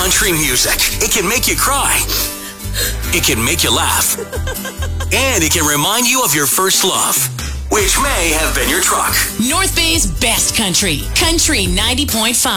country music. It can make you cry. It can make you laugh. And it can remind you of your first love, which may have been your truck. North Bay's best country. Country 90.5.